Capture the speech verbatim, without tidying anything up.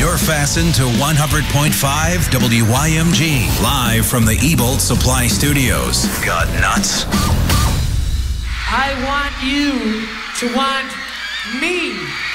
You're fastened to one hundred point five W Y M G, live from the Ebolt Supply Studios. Got nuts? I want you to want me.